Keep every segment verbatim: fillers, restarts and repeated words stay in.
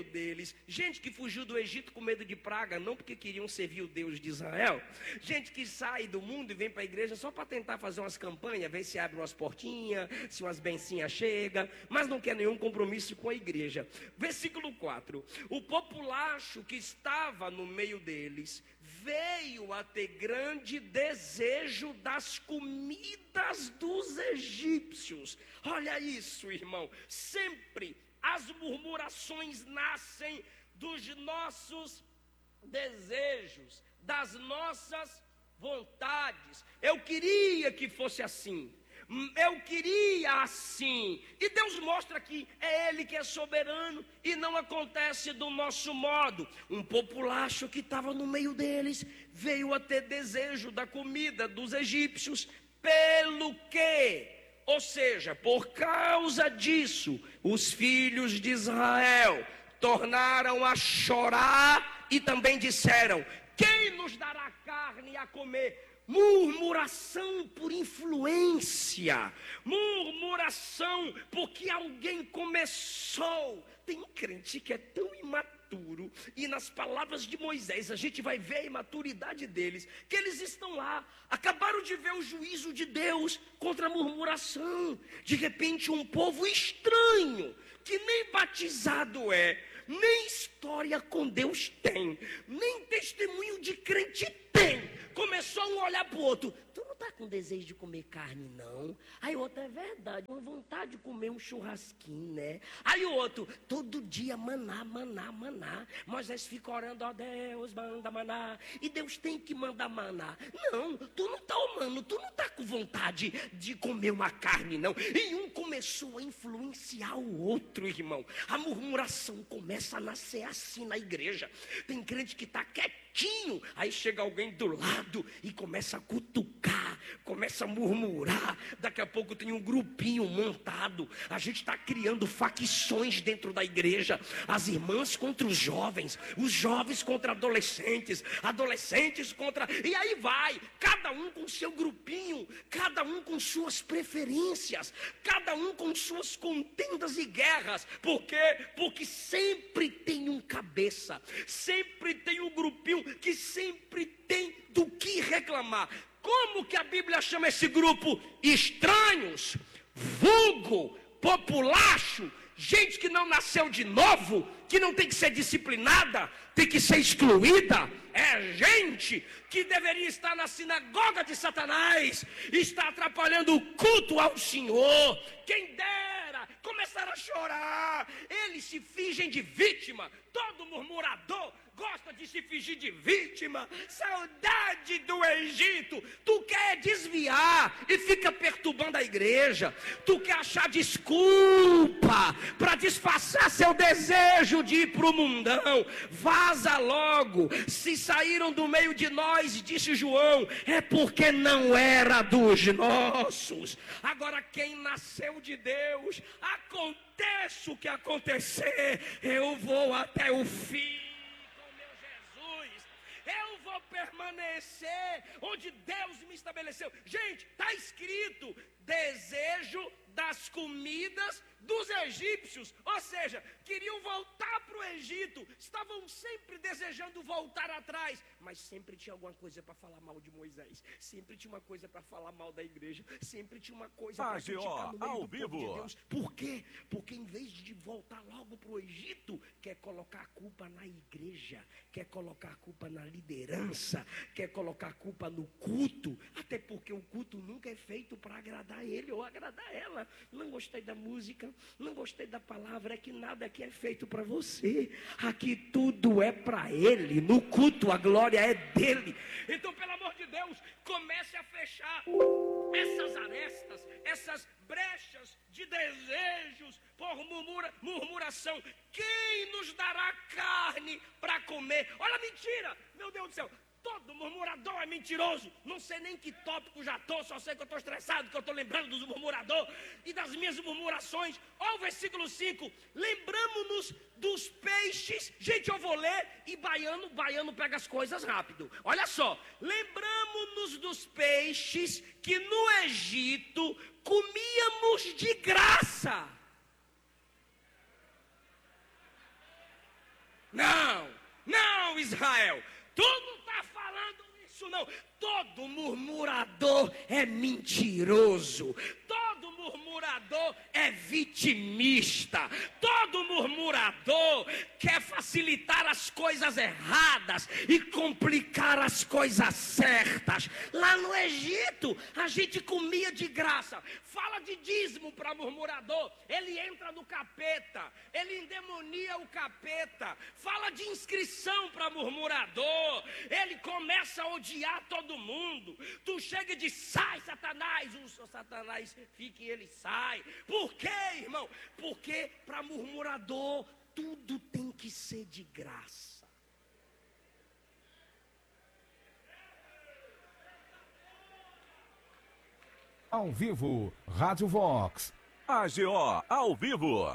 deles, gente que fugiu do Egito com medo de praga, não porque queriam servir o Deus de Israel, gente que sai do mundo e vem para a igreja só para tentar fazer umas campanhas, ver se abre umas portinhas, se umas bencinhas chegam, mas não quer nenhum compromisso com a igreja. Versículo quatro, o populacho que estava no meio deles veio a ter grande desejo das comidas dos egípcios. Olha isso, irmão, sempre as murmurações nascem dos nossos desejos, das nossas vontades. Eu queria que fosse assim, eu queria assim, e Deus mostra que é Ele que é soberano e não acontece do nosso modo. Um populacho que estava no meio deles veio a ter desejo da comida dos egípcios, pelo que, ou seja, por causa disso, os filhos de Israel tornaram a chorar e também disseram: quem nos dará carne a comer? Murmuração por influência, murmuração porque alguém começou. Tem crente que é tão imaturo, e nas palavras de Moisés a gente vai ver a imaturidade deles, que eles estão lá, acabaram de ver o juízo de Deus contra a murmuração. De repente um povo estranho, que nem batizado é, nem história com Deus tem, nem testemunho de crente tem, começou um a olhar para o outro: tu não está com desejo de comer carne não? Aí o outro: é verdade, uma vontade de comer um churrasquinho, né? Aí o outro: todo dia maná, maná, maná. Moisés fica orando: ó Deus, manda maná. E Deus tem que mandar maná. Não, tu não está amando, tu não está com vontade de comer uma carne não. E um começou a influenciar o outro, irmão. A murmuração começa a nascer assim na igreja. Tem crente que está quietinho, aí chega alguém do lado e começa a cutucar, começa a murmurar. Daqui a pouco tem um grupinho montado. A gente está criando facções dentro da igreja: as irmãs contra os jovens, os jovens contra adolescentes, adolescentes contra... E aí vai, cada um com seu grupinho, cada um com suas preferências, cada um com suas contendas e guerras. Por quê? Porque sempre tem um cabeça, sempre tem um grupinho que sempre tem do que reclamar. Como que a Bíblia chama esse grupo? Estranhos, vulgo, populacho, gente que não nasceu de novo, que não tem que ser disciplinada, tem que ser excluída. É gente que deveria estar na sinagoga de Satanás, está atrapalhando o culto ao Senhor. Quem dera começar a chorar. Eles se fingem de vítima. Todo murmurador gosta de se fingir de vítima. Saudade do Egito. Tu quer desviar e fica perturbando a igreja. Tu quer achar desculpa para disfarçar seu desejo de ir para o mundão. Vaza logo. Se saíram do meio de nós, disse João, é porque não era dos nossos. Agora quem nasceu de Deus, aconteça o que acontecer, eu vou até o fim com meu Jesus. Eu vou permanecer onde Deus me estabeleceu. Gente, está escrito: desejo das comidas dos egípcios. Ou seja, queriam voltar para o Egito, estavam sempre desejando voltar atrás, mas sempre tinha alguma coisa para falar mal de Moisés, sempre tinha uma coisa para falar mal da igreja, sempre tinha uma coisa para criticar no meio ao do vivo. povo de Deus. Por quê? Porque em vez de voltar logo para o Egito, quer colocar a culpa na igreja, quer colocar a culpa na liderança, quer colocar a culpa no culto, até porque o culto nunca é feito para agradar ele ou agradar ela. Não gostei da música, não gostei da palavra, é que nada aqui é feito para você, aqui tudo é para ele. No culto a glória é dele. Então, pelo amor de Deus, comece a fechar essas arestas, essas brechas de desejos por murmura, murmuração. Quem nos dará carne para comer? Olha a mentira, meu Deus do céu. Todo murmurador é mentiroso. Não sei nem que tópico já estou, só sei que eu estou estressado, que eu estou lembrando dos murmuradores e das minhas murmurações. Olha o versículo cinco. Lembramos-nos dos peixes. Gente, eu vou ler e baiano, baiano pega as coisas rápido. Olha só. Lembramos-nos dos peixes que no Egito comíamos de graça. Não, não, Israel, tu não está falando isso não. Todo murmurador é mentiroso, todo murmurador é vitimista, todo murmurador quer facilitar as coisas erradas e complicar as coisas certas. Lá no Egito, a gente comia de graça. Fala de dízimo para murmurador, ele entra no capeta, ele endemonia o capeta. Fala de inscrição para murmurador, ele começa a odiar todo mundo. Tu chega e diz: sai, Satanás. O Satanás fica e ele sai. Por quê, irmão? Porque para murmurador tudo tem que ser de graça. Ao vivo, Rádio Vox. A G O ao vivo.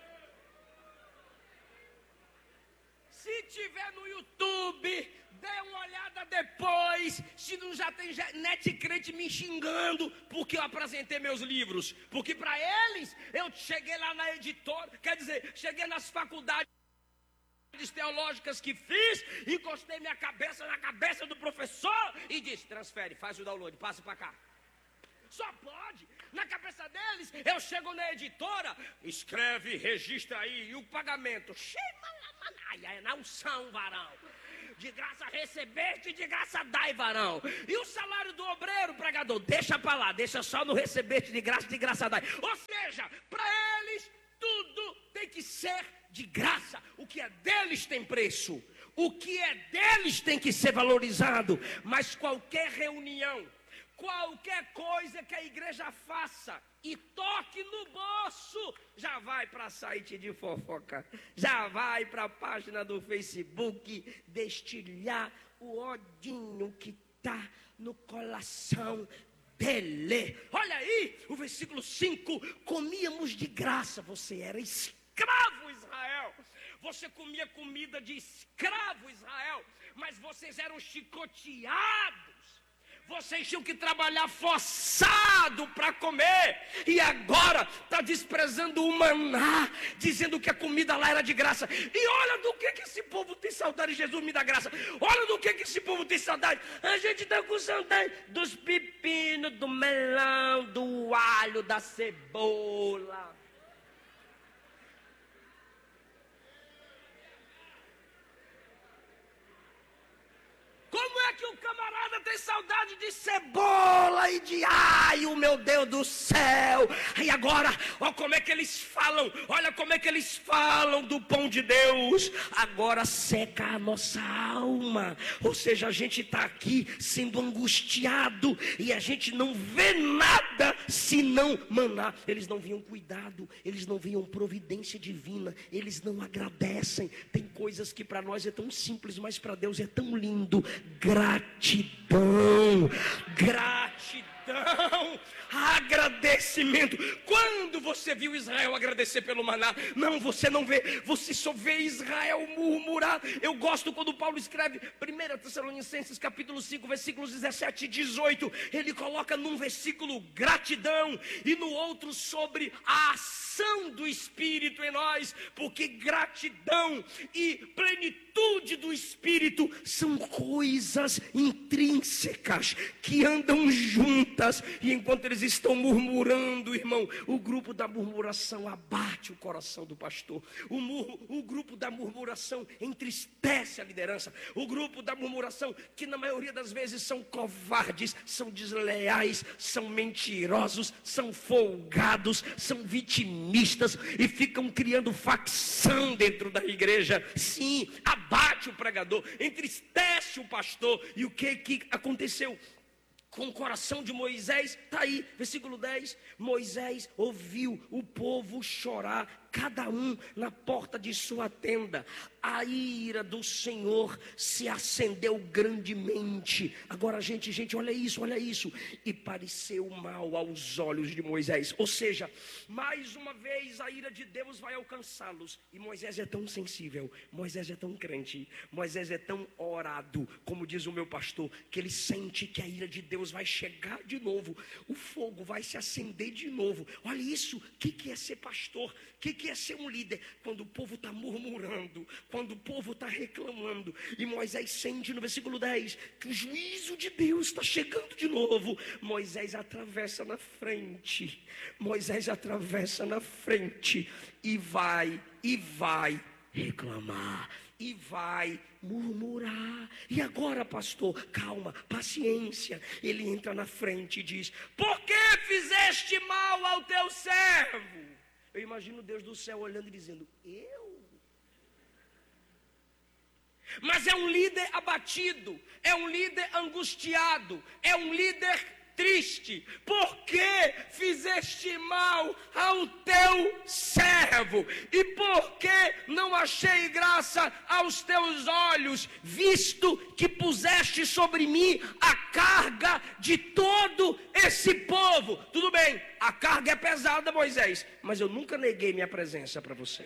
Se tiver no YouTube, dê uma olhada depois, se não já tem net crente me xingando porque eu apresentei meus livros. Porque para eles, eu cheguei lá na editora, quer dizer, cheguei nas faculdades teológicas que fiz, encostei minha cabeça na cabeça do professor e disse: transfere, faz o download, passa para cá. Só pode. Na cabeça deles, eu chego na editora, escreve, registra aí, e o pagamento. É na unção, varão. De graça recebeste, de graça dai, varão. E o salário do obreiro, pregador, deixa para lá, deixa só no recebeste de graça, de graça dai. Ou seja, para eles, tudo tem que ser de graça. O que é deles tem preço. O que é deles tem que ser valorizado. Mas qualquer reunião, qualquer coisa que a igreja faça e toque no bolso, já vai para site de fofoca, já vai para a página do Facebook destilhar o odinho que está no coração dele. Olha aí, o versículo cinco: comíamos de graça. Você era escravo, Israel. Você comia comida de escravo, Israel. Mas vocês eram chicoteados. Vocês tinham que trabalhar forçado para comer. E agora está desprezando o maná, dizendo que a comida lá era de graça. E olha do que, que esse povo tem saudade. Jesus me dá graça. Olha do que, que esse povo tem saudade. A gente está com saudade dos pepinos, do melão, do alho, da cebola. Como é que o camarada tem saudade de cebola e de alho, meu Deus do céu? E agora, olha como é que eles falam, olha como é que eles falam do pão de Deus. Agora seca a nossa alma. Ou seja, a gente está aqui sendo angustiado e a gente não vê nada senão maná. Eles não viam cuidado, eles não viam providência divina, eles não agradecem. Tem coisas que para nós é tão simples, mas para Deus é tão lindo. Gratidão, gratidão, agradecimento. Quando você viu Israel agradecer pelo maná? Não, você não vê, você só vê Israel murmurar. Eu gosto quando Paulo escreve primeira Tessalonicenses capítulo cinco, versículos dezessete e dezoito. Ele coloca num versículo gratidão e no outro sobre a ação do Espírito em nós, porque gratidão e plenitude do Espírito são coisas intrínsecas que andam juntas. E enquanto eles estão murmurando, irmão, o grupo da murmuração abate o coração do pastor. O, mur, o grupo da murmuração entristece a liderança. O grupo da murmuração, que na maioria das vezes são covardes, são desleais, são mentirosos, são folgados, são vitimistas e ficam criando facção dentro da igreja. Sim, abate o pregador, entristece o pastor. E o que que aconteceu com o coração de Moisés? Está aí, versículo dez. Moisés ouviu o povo chorar, cada um na porta de sua tenda. A ira do Senhor se acendeu grandemente. Agora, gente, gente, olha isso, olha isso. E pareceu mal aos olhos de Moisés. Ou seja, mais uma vez a ira de Deus vai alcançá-los. E Moisés é tão sensível, Moisés é tão crente, Moisés é tão orado, como diz o meu pastor, que ele sente que a ira de Deus vai chegar de novo. O fogo vai se acender de novo. Olha isso, o que, que é ser pastor? O que, que que é ser um líder? Quando o povo está murmurando, quando o povo está reclamando. E Moisés sente no versículo dez que o juízo de Deus está chegando de novo. Moisés atravessa na frente. Moisés atravessa na frente e vai, e vai reclamar. E vai murmurar. E agora, pastor, calma, paciência. Ele entra na frente e diz: por que fizeste mal ao teu servo? Eu imagino Deus do céu olhando e dizendo: eu? Mas é um líder abatido, é um líder angustiado, é um líder triste. Por que fizeste mal ao teu servo? E por que não achei graça aos teus olhos, visto que puseste sobre mim a carga de todo esse povo? Tudo bem, a carga é pesada, Moisés, mas eu nunca neguei minha presença para você.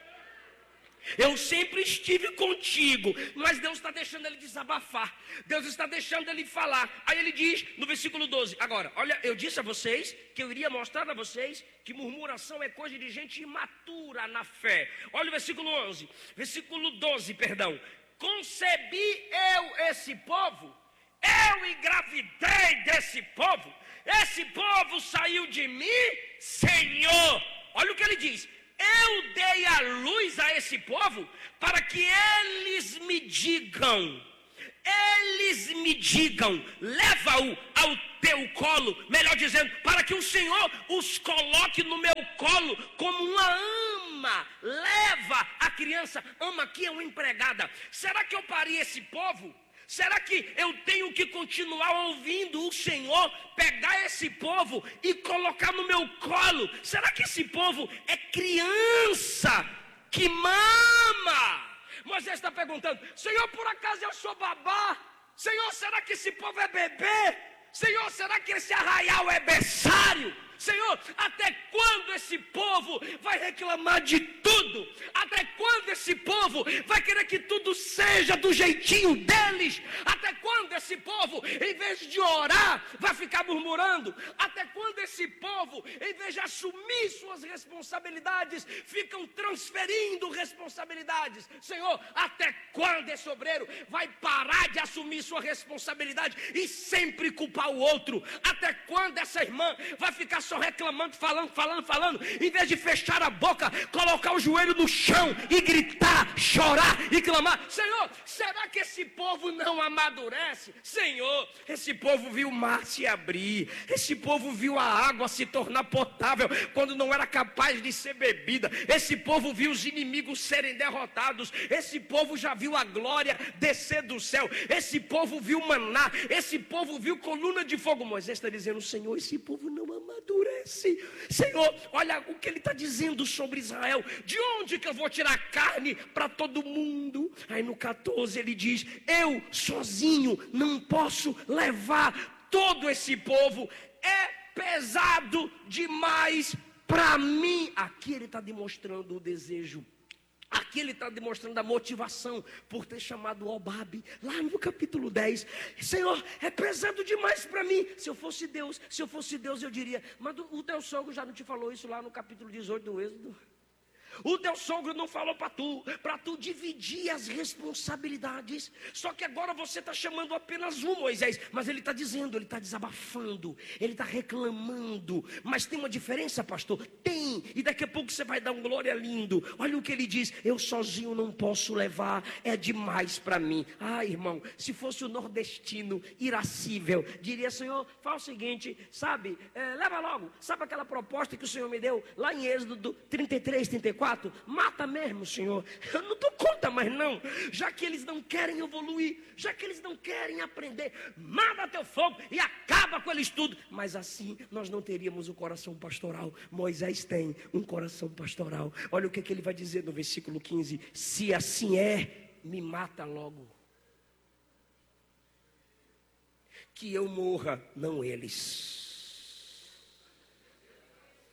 Eu sempre estive contigo, mas Deus está deixando ele desabafar, Deus está deixando ele falar. Aí ele diz no versículo doze, agora, olha, eu disse a vocês que eu iria mostrar a vocês que murmuração é coisa de gente imatura na fé. Olha o versículo onze, versículo doze, perdão. Concebi eu esse povo, eu engravidei desse povo, esse povo saiu de mim, Senhor. Olha o que ele diz: eu dei a luz a esse povo para que eles me digam, eles me digam, leva-o ao teu colo, melhor dizendo, para que o Senhor os coloque no meu colo como uma ama, leva a criança, ama aqui é uma empregada. Será que eu parei esse povo? Será que eu tenho que continuar ouvindo o Senhor pegar esse povo e colocar no meu colo? Será que esse povo é criança que mama? Moisés está perguntando: Senhor, por acaso eu sou babá? Senhor, será que esse povo é bebê? Senhor, será que esse arraial é berçário? Senhor, até quando esse povo vai reclamar de tudo? Até quando esse povo vai querer que tudo seja do jeitinho deles? Até quando esse povo, em vez de orar, vai ficar murmurando? Até quando esse povo, em vez de assumir suas responsabilidades, ficam transferindo responsabilidades? Senhor, até quando esse obreiro vai parar de assumir sua responsabilidade e sempre culpar o outro? Até quando essa irmã vai ficar só reclamando, falando, falando, falando, em vez de fechar a boca, colocar o joelho no chão e gritar, chorar e clamar? Senhor, será que esse povo não amadurece? Senhor, esse povo viu o mar se abrir, esse povo viu a água se tornar potável quando não era capaz de ser bebida, esse povo viu os inimigos serem derrotados, esse povo já viu a glória descer do céu, esse povo viu maná, esse povo viu coluna de fogo. Moisés está dizendo: Senhor, esse povo não amadurece. Senhor, olha o que ele está dizendo sobre Israel: de onde que eu vou tirar carne para todo mundo? Aí no catorze ele diz: eu sozinho não posso levar todo esse povo, é pesado demais para mim. Aqui ele está demonstrando o desejo, aqui ele está demonstrando a motivação por ter chamado Obabe, lá no capítulo dez. Senhor, é pesado demais para mim. Se eu fosse Deus, se eu fosse Deus eu diria: mas o teu sogro já não te falou isso lá no capítulo dezoito do Êxodo? O teu sogro não falou para tu, para tu dividir as responsabilidades. Só que agora você está chamando apenas um, Moisés. Mas ele está dizendo, ele está desabafando, ele está reclamando. Mas tem uma diferença, pastor? Tem, e daqui a pouco você vai dar um glória lindo. Olha o que ele diz: eu sozinho não posso levar, é demais para mim. Ah, irmão, se fosse o nordestino irascível, diria: Senhor, faz o seguinte, sabe, é, leva logo. Sabe aquela proposta que o Senhor me deu lá em Êxodo trinta e três, trinta e quatro? Mata mesmo, Senhor. Eu não dou conta mais não. Já que eles não querem evoluir, já que eles não querem aprender, manda teu fogo e acaba com eles tudo. Mas assim nós não teríamos o coração pastoral. Moisés tem um coração pastoral. Olha o que, que ele vai dizer no versículo quinze: se assim é, me mata logo, que eu morra, não eles.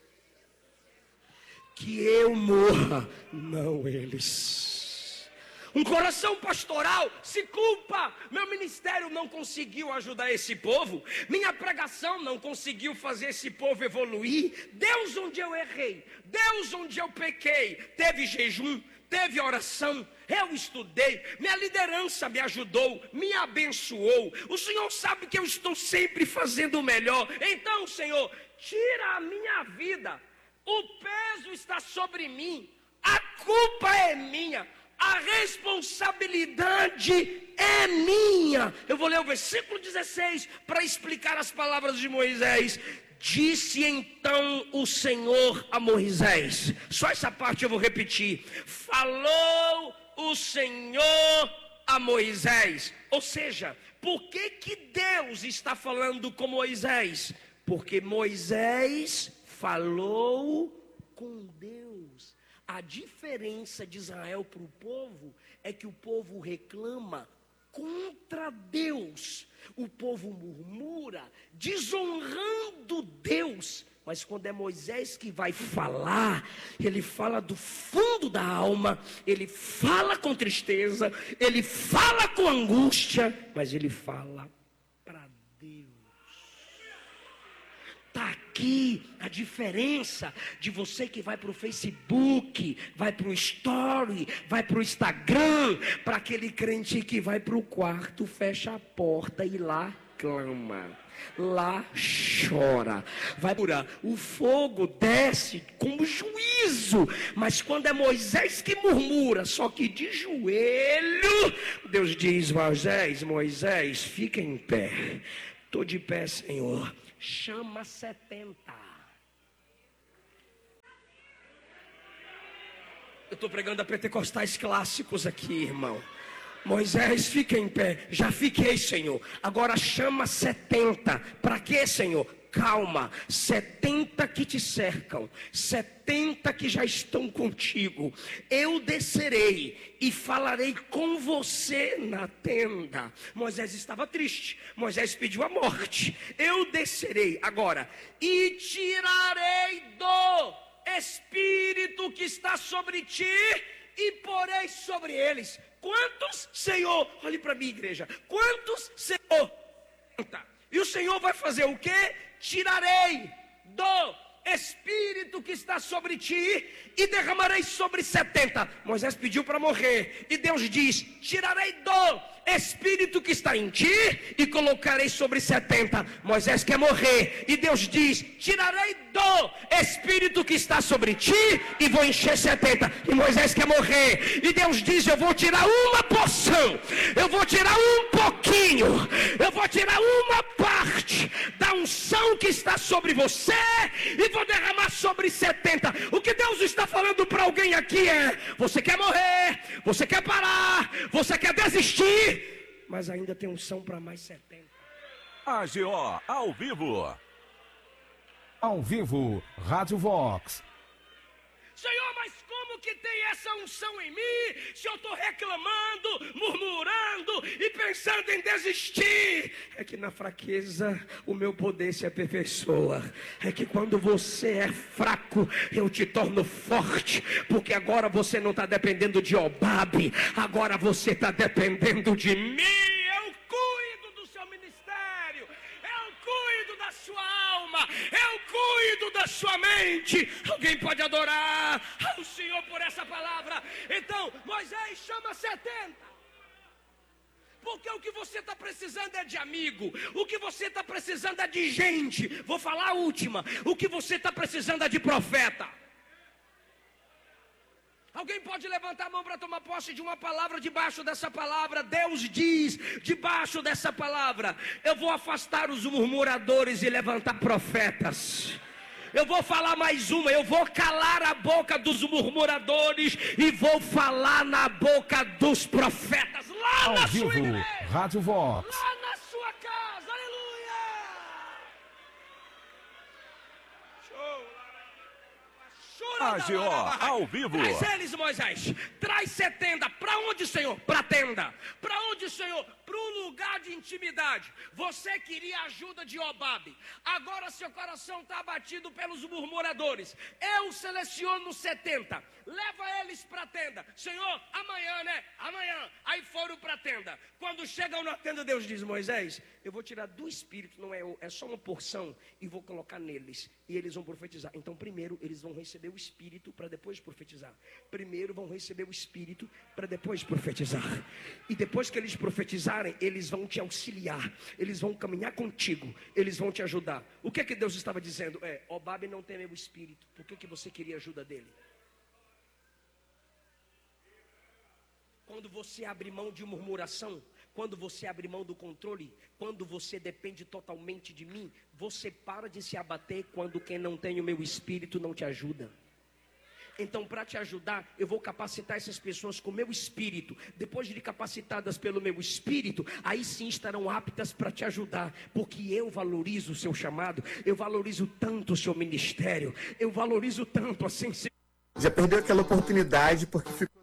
Que eu morra, não eles. Um coração pastoral se culpa. Meu ministério não conseguiu ajudar esse povo. Minha pregação não conseguiu fazer esse povo evoluir. Deus, onde eu errei, Deus, onde eu pequei, teve jejum, teve oração, eu estudei, minha liderança me ajudou, me abençoou. O Senhor sabe que eu estou sempre fazendo o melhor. Então, Senhor, tira a minha vida. O peso está sobre mim. A culpa é minha. A responsabilidade é minha. Eu vou ler o versículo dezesseis para explicar as palavras de Moisés. Disse então o Senhor a Moisés. Só essa parte eu vou repetir. Falou o Senhor a Moisés. Ou seja, por que que Deus está falando com Moisés? Porque Moisés falou com Deus. A diferença de Israel para o povo é que o povo reclama contra Deus. O povo murmura, desonrando Deus. Mas quando é Moisés que vai falar, ele fala do fundo da alma, ele fala com tristeza, ele fala com angústia, mas ele fala para Deus. Está aqui a diferença de você que vai para o Facebook, vai para o Story, vai para o Instagram, para aquele crente que vai para o quarto, fecha a porta e lá clama, lá chora, vai por o fogo desce como juízo. Mas quando é Moisés que murmura, só que de joelho, Deus diz: Moisés, Moisés, fica em pé. Estou de pé, Senhor. Chama setenta. Eu estou pregando a pentecostais clássicos aqui, irmão. Moisés, fica em pé. Já fiquei, Senhor. Agora chama setenta. Para quê, Senhor? Calma. setenta que te cercam. setenta que já estão contigo. Eu descerei e falarei com você na tenda. Moisés estava triste. Moisés pediu a morte. Eu descerei agora e tirarei do Espírito que está sobre ti e porei sobre eles. Quantos, Senhor? Olhe para mim, igreja. Quantos, Senhor? E o Senhor vai fazer o quê? Tirarei do Espírito que está sobre ti e derramarei sobre setenta. Moisés pediu para morrer e Deus diz: tirarei do Espírito que está em ti e colocarei sobre setenta. Moisés quer morrer e Deus diz: tirarei do Espírito que está sobre ti e vou encher setenta. E Moisés quer morrer e Deus diz: eu vou tirar uma porção, eu vou tirar um pouquinho, eu vou tirar uma parte da unção que está sobre você e vou derramar sobre setenta. O que Deus está falando para alguém aqui é: você quer morrer, você quer parar, você quer desistir, mas ainda tem unção para mais setenta. A G O ao vivo. Ao vivo, Rádio Vox. Senhor, mas como que tem essa unção em mim, se eu estou reclamando, murmurando e pensando em desistir? É que na fraqueza o meu poder se aperfeiçoa. É que quando você é fraco, eu te torno forte, porque agora você não está dependendo de Obabe, agora você está dependendo de mim. Eu cuido do seu ministério, eu cuido da sua alma, eu cuido da sua mente. Alguém pode adorar ao Senhor por essa palavra? Então Moisés chama setenta, porque o que você está precisando é de amigo, o que você está precisando é de gente. Vou falar a última: o que você está precisando é de profeta. Alguém pode levantar a mão para tomar posse de uma palavra debaixo dessa palavra? Deus diz, debaixo dessa palavra: eu vou afastar os murmuradores e levantar profetas. Eu vou falar mais uma: eu vou calar a boca dos murmuradores e vou falar na boca dos profetas. Lá Ao na vivo, sua igreja, Rádio Vox. lá na sua casa, aleluia. A G O ao vivo. Traz eles, Moisés. Traz setenta. Para onde, Senhor? Para a tenda. Para onde, Senhor? Para um lugar de intimidade. Você queria a ajuda de Obabe. Agora seu coração está abatido pelos murmuradores. Eu seleciono setenta. Leva eles para a tenda. Senhor, amanhã, né? Amanhã voltando para a tenda. Quando chegam na tenda, Deus diz: Moisés, eu vou tirar do espírito, não é, é só uma porção, e vou colocar neles, e eles vão profetizar. Então primeiro eles vão receber o espírito para depois profetizar. Primeiro vão receber o espírito para depois profetizar. E depois que eles profetizarem, eles vão te auxiliar, eles vão caminhar contigo, eles vão te ajudar. O que é que Deus estava dizendo? É, Obabe não tem meu espírito, por que que você queria ajuda dele? Quando você abre mão de murmuração, quando você abre mão do controle, quando você depende totalmente de mim, você para de se abater quando quem não tem o meu espírito não te ajuda. Então, para te ajudar, eu vou capacitar essas pessoas com o meu espírito. Depois de capacitadas pelo meu espírito, aí sim estarão aptas para te ajudar. Porque eu valorizo o seu chamado, eu valorizo tanto o seu ministério, eu valorizo tanto a sensibilidade. Já perdeu aquela oportunidade porque ficou